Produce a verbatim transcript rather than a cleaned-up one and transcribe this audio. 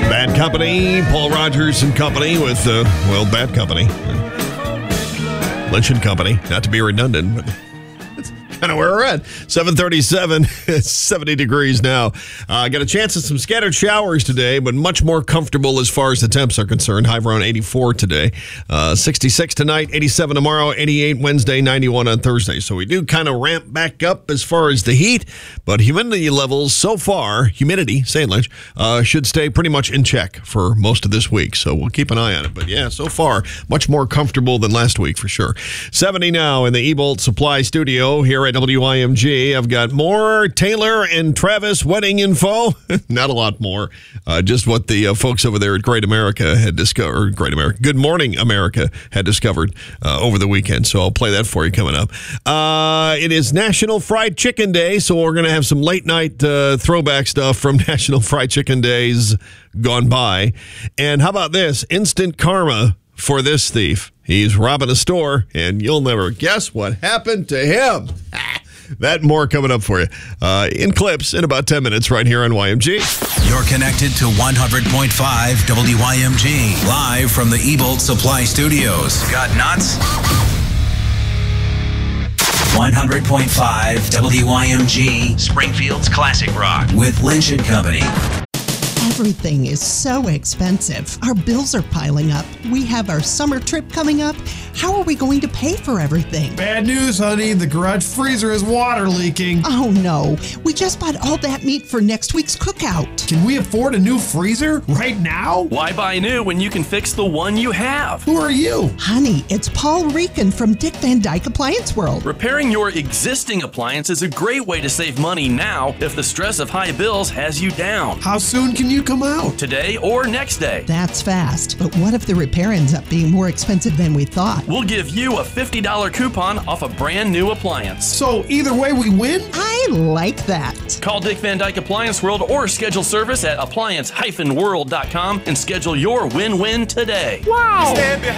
Bad Company, Paul Rogers and Company with, uh, well, Bad Company. Lynch and Company, not to be redundant, but that's kind of where we're at. seven thirty-seven, seventy degrees now. I uh, got a chance at some scattered showers today, but much more comfortable as far as the temps are concerned. High around eighty-four today. Uh, sixty-six tonight, eighty-seven tomorrow, eighty-eight Wednesday, ninety-one on Thursday. So we do kind of ramp back up as far as the heat, but humidity levels so far, humidity, say it, Lynch, uh, should stay pretty much in check for most of this week. So we'll keep an eye on it. But yeah, so far, much more comfortable than last week for sure. seventy now in the Ebolt Supply Studio here at W I M G. I've got more Taylor and Travis wedding info. Not a lot more. Uh, just what the uh, folks over there at Great America had discovered. Great America. Good Morning America had discovered uh, over the weekend. So I'll play that for you coming up. Uh, it is National Fried Chicken Day, so we're going to have some late night uh, throwback stuff from National Fried Chicken Days gone by. And how about this? Instant karma for this thief. He's robbing a store, and you'll never guess what happened to him. That more coming up for you uh, in clips in about ten minutes right here on Y M G. You're connected to one hundred point five W Y M G, live from the Ebolt Supply Studios. Got nuts? one hundred point five W Y M G, Springfield's classic rock with Lynch and Company. Everything is so expensive. Our bills are piling up. We have our summer trip coming up. How are we going to pay for everything? Bad news, honey. The garage freezer is water leaking. Oh, no. We just bought all that meat for next week's cookout. Can we afford a new freezer right now? Why buy new when you can fix the one you have? Who are you? Honey, it's Paul Rican from Dick Van Dyke Appliance World. Repairing your existing appliance is a great way to save money now if the stress of high bills has you down. How soon can you come out? Today or next day. That's fast. But what if the repair ends up being more expensive than we thought? We'll give you a fifty dollars coupon off a brand new appliance. So either way we win? I like that. Call Dick Van Dyke Appliance World or schedule service at appliance dash world dot com and schedule your win-win today. Wow! Stand behind